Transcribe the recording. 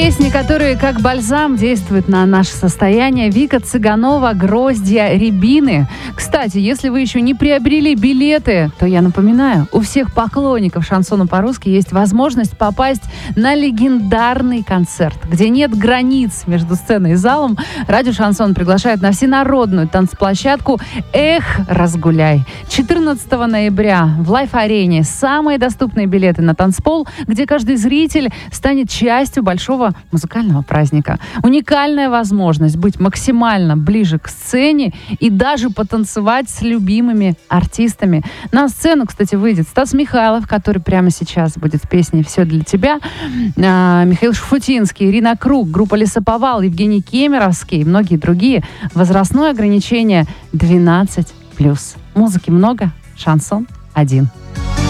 Песни, которые как бальзам действуют на наше состояние. Вика Цыганова, «Гроздья рябины». Кстати, если вы еще не приобрели билеты, то я напоминаю, у всех поклонников шансона по-русски есть возможность попасть на легендарный концерт, где нет границ между сценой и залом. Радио «Шансон» приглашает на всенародную танцплощадку «Эх, разгуляй». 14 ноября в Лайф-арене самые доступные билеты на танцпол, где каждый зритель станет частью большого музыкального праздника. Уникальная возможность быть максимально ближе к сцене и даже потанцевать с любимыми артистами. На сцену, кстати, выйдет Стас Михайлов, который прямо сейчас будет в песне «Все для тебя», Михаил Шуфутинский, Ирина Круг, группа «Лесоповал», Евгений Кемеровский и многие другие. Возрастное ограничение 12+. Музыки много, шансон один.